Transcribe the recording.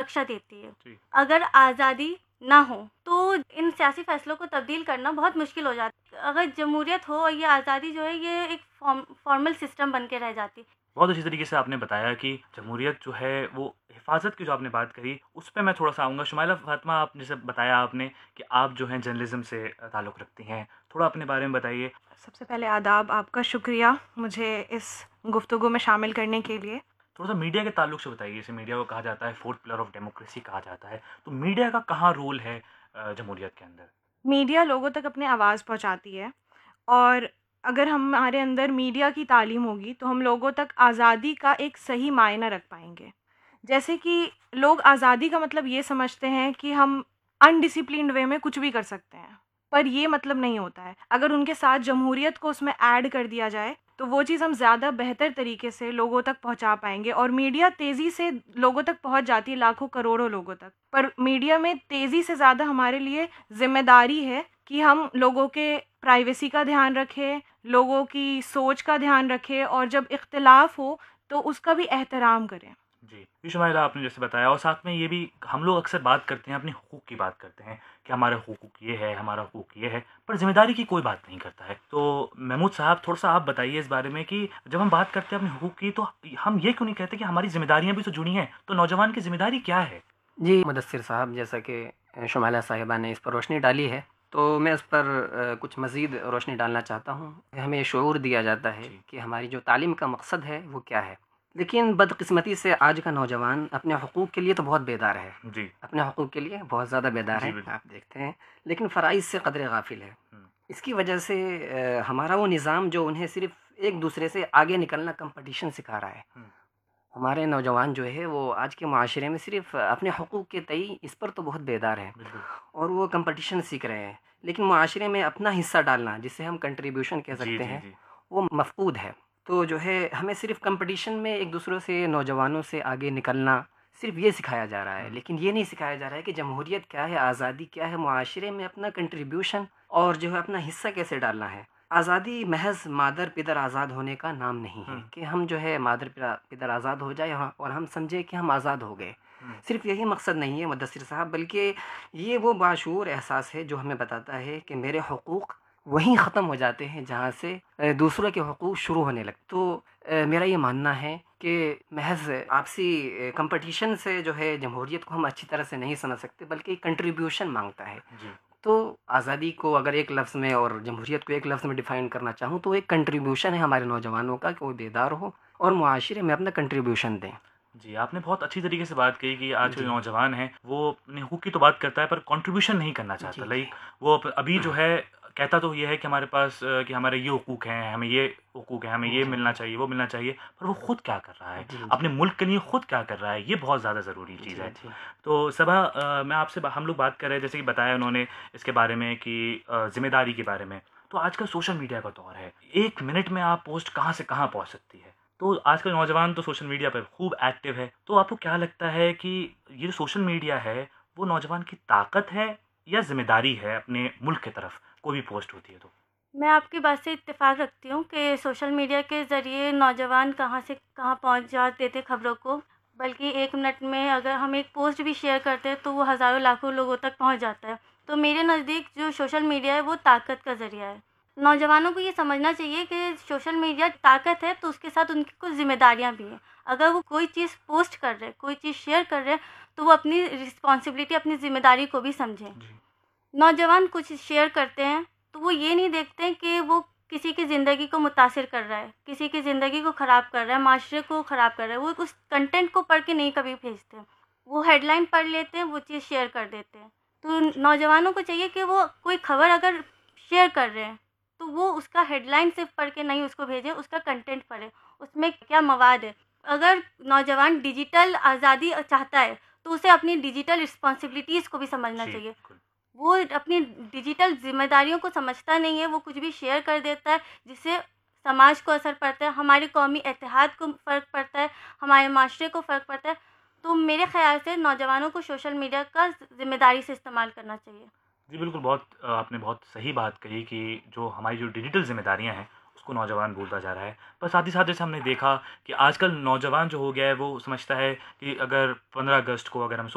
सुरक्षा देती है। جی अगर आज़ादी ना हो तो इन सियासी फैसलों को तब्दील करना बहुत मुश्किल हो जाता है। अगर जमहूरियत हो और ये आज़ादी जो है ये एक फॉर्मल सिस्टम बन के रह जाती। بہت اچھی طریقے سے آپ نے بتایا کہ جمہوریت جو ہے وہ حفاظت کی جو آپ نے بات کہی اس پہ میں تھوڑا سا آؤں گا. شمائلہ فاطمہ، آپ جیسے بتایا آپ نے کہ آپ جو ہیں جرنلزم سے تعلق رکھتی ہیں، تھوڑا اپنے بارے میں بتائیے. سب سے پہلے آداب، آپ کا شکریہ مجھے اس گفتگو میں شامل کرنے کے لیے. تھوڑا سا میڈیا کے تعلق سے بتائیے. جیسے میڈیا کو کہا جاتا ہے فورتھ پلر آف ڈیموکریسی کہا جاتا ہے، تو میڈیا کا کہاں رول ہے جمہوریت کے اندر؟ میڈیا لوگوں تک اپنی آواز پہنچاتی ہے، اور اگر ہمارے اندر میڈیا کی تعلیم ہوگی تو ہم لوگوں تک آزادی کا ایک صحیح معنی رکھ پائیں گے. جیسے کہ لوگ آزادی کا مطلب یہ سمجھتے ہیں کہ ہم انڈسپلینڈ وے میں کچھ بھی کر سکتے ہیں، پر یہ مطلب نہیں ہوتا ہے. اگر ان کے ساتھ جمہوریت کو اس میں ایڈ کر دیا جائے تو وہ چیز ہم زیادہ بہتر طریقے سے لوگوں تک پہنچا پائیں گے. اور میڈیا تیزی سے لوگوں تک پہنچ جاتی ہے، لاکھوں کروڑوں لوگوں تک، پر میڈیا میں تیزی سے زیادہ ہمارے لیے ذمہ داری ہے کہ ہم لوگوں کے پرائیویسی کا دھیان رکھیں، لوگوں کی سوچ کا دھیان رکھیں، اور جب اختلاف ہو تو اس کا بھی احترام کریں. جی شمائلہ، آپ نے جیسے بتایا، اور ساتھ میں یہ بھی ہم لوگ اکثر بات کرتے ہیں، اپنے حقوق کی بات کرتے ہیں کہ ہمارا حقوق یہ ہے، ہمارا حقوق یہ ہے، پر ذمہ داری کی کوئی بات نہیں کرتا ہے. تو محمود صاحب، تھوڑا سا آپ بتائیے اس بارے میں کہ جب ہم بات کرتے ہیں اپنے حقوق کی تو ہم یہ کیوں نہیں کہتے کہ ہماری ذمہ داریاں بھی تو جڑی ہیں؟ تو نوجوان کی ذمہ داری کیا ہے؟ جی مدثر صاحب، جیسا کہ شمائلہ صاحبہ نے اس پر روشنی ڈالی ہے، تو میں اس پر کچھ مزید روشنی ڈالنا چاہتا ہوں. ہمیں شعور دیا جاتا ہے کہ ہماری جو تعلیم کا مقصد ہے وہ کیا ہے، لیکن بدقسمتی سے آج کا نوجوان اپنے حقوق کے لیے تو بہت بیدار ہے، جی اپنے حقوق کے لیے بہت زیادہ بیدار ہے، آپ دیکھتے ہیں، لیکن فرائض سے قدر غافل ہے. اس کی وجہ سے ہمارا وہ نظام جو انہیں صرف ایک دوسرے سے آگے نکلنا، کمپٹیشن سکھا رہا ہے. ہمارے نوجوان جو ہے وہ آج کے معاشرے میں صرف اپنے حقوق کے تئیں اس پر تو بہت بیدار ہیں، اور وہ کمپٹیشن سیکھ رہے ہیں، لیکن معاشرے میں اپنا حصہ ڈالنا، جسے ہم کنٹریبیوشن کہہ سکتے ہیں، وہ مفقود ہے. تو جو ہے ہمیں صرف کمپٹیشن میں ایک دوسروں سے، نوجوانوں سے آگے نکلنا، صرف یہ سکھایا جا رہا ہے، لیکن یہ نہیں سکھایا جا رہا ہے کہ جمہوریت کیا ہے، آزادی کیا ہے، معاشرے میں اپنا کنٹریبیوشن اور جو ہے اپنا حصہ کیسے ڈالنا ہے. آزادی محض مادر پدر آزاد ہونے کا نام نہیں ہے کہ ہم جو ہے مادر پدر آزاد ہو جائے اور ہم سمجھے کہ ہم آزاد ہو گئے. صرف یہی مقصد نہیں ہے مدثر صاحب، بلکہ یہ وہ باشعور احساس ہے جو ہمیں بتاتا ہے کہ میرے حقوق وہیں ختم ہو جاتے ہیں جہاں سے دوسروں کے حقوق شروع ہونے لگتے. تو میرا یہ ماننا ہے کہ محض آپسی کمپٹیشن سے جو ہے جمہوریت کو ہم اچھی طرح سے نہیں سمجھ سکتے، بلکہ کنٹریبیوشن مانگتا ہے. تو آزادی کو اگر ایک لفظ میں اور جمہوریت کو ایک لفظ میں ڈیفائن کرنا چاہوں تو ایک کنٹریبیوشن ہے ہمارے نوجوانوں کا کہ وہ بیدار ہو اور معاشرے میں اپنا کنٹریبیوشن دیں. جی، آپ نے بہت اچھی طریقے سے بات کہی کہ آج کے نوجوان ہیں وہ اپنے حقوق کی تو بات کرتا ہے پر کنٹریبیوشن نہیں کرنا چاہتا. لائک وہ ابھی جو ہے کہتا تو یہ ہے کہ ہمارے پاس کہ ہمارے یہ حقوق ہیں، ہمیں یہ حقوق ہیں، ہمیں یہ ملنا چاہیے، وہ ملنا چاہیے، پر وہ خود کیا کر رہا ہے، اپنے ملک کے لیے خود کیا کر رہا ہے، یہ بہت زیادہ ضروری چیز ہے. تو صبا، میں آپ سے ہم لوگ بات کر رہے ہیں، جیسے کہ بتایا انہوں نے اس کے بارے میں کہ ذمہ داری کے بارے میں. تو آج کل سوشل میڈیا کا دور ہے، ایک منٹ میں آپ پوسٹ کہاں سے کہاں پہنچ سکتی ہے. تو آج کل نوجوان تو سوشل میڈیا پر خوب ایکٹیو ہے. تو آپ کو کیا لگتا ہے کہ یہ جو سوشل میڈیا ہے وہ نوجوان کی طاقت ہے یا ذمہ داری ہے اپنے ملک کی طرف کوئی بھی پوسٹ ہوتی ہے تو؟ میں آپ کی بات سے اتفاق رکھتی ہوں کہ سوشل میڈیا کے ذریعے نوجوان کہاں سے کہاں پہنچ جاتے تھے خبروں کو، بلکہ ایک منٹ میں اگر ہم ایک پوسٹ بھی شیئر کرتے ہیں تو وہ ہزاروں لاکھوں لوگوں تک پہنچ جاتا ہے. تو میرے نزدیک جو سوشل میڈیا ہے وہ طاقت کا ذریعہ ہے. نوجوانوں کو یہ سمجھنا چاہیے کہ سوشل میڈیا طاقت ہے تو اس کے ساتھ ان کی کچھ ذمہ داریاں بھی ہیں. اگر وہ کوئی چیز پوسٹ کر رہے، کوئی چیز شیئر کر رہے تو وہ اپنی رسپانسبلٹی، اپنی ذمہ داری کو بھی سمجھیں. نوجوان کچھ شیئر کرتے ہیں تو وہ یہ نہیں دیکھتے کہ وہ کسی کی زندگی کو متاثر کر رہا ہے، کسی کی زندگی کو خراب کر رہا ہے، معاشرے کو خراب کر رہا ہے. وہ اس کنٹینٹ کو پڑھ کے نہیں کبھی بھیجتے، وہ ہیڈ لائن پڑھ لیتے ہیں، وہ چیز شیئر کر دیتے ہیں. تو نوجوانوں کو چاہیے کہ وہ کوئی خبر اگر شیئر کر رہے ہیں تو وہ اس کا ہیڈ لائن صرف پڑھ کے نہیں اس کو بھیجیں، اس کا کنٹینٹ پڑھیں، اس میں کیا مواد ہے. اگر نوجوان ڈیجیٹل آزادی چاہتا ہے تو اسے اپنی ڈیجیٹل رسپانسبلٹیز کو بھی سمجھنا چاہیے. وہ اپنی ڈیجیٹل ذمہ داریوں کو سمجھتا نہیں ہے، وہ کچھ بھی شیئر کر دیتا ہے جس سے سماج کو اثر پڑتا ہے، ہمارے قومی اتحاد کو فرق پڑتا ہے، ہمارے معاشرے کو فرق پڑتا ہے. تو میرے خیال سے نوجوانوں کو سوشل میڈیا کا ذمہ داری سے استعمال کرنا چاہیے. جی بالکل، آپ نے بہت صحیح بات کہی کہ جو ہماری جو ڈیجیٹل ذمہ داریاں ہیں اس کو نوجوان بھولتا جا رہا ہے. پر ساتھ ہی ساتھ جیسے ہم نے دیکھا کہ آج کل نوجوان جو ہو گیا ہے وہ سمجھتا ہے کہ اگر 15 اگست کو اگر ہم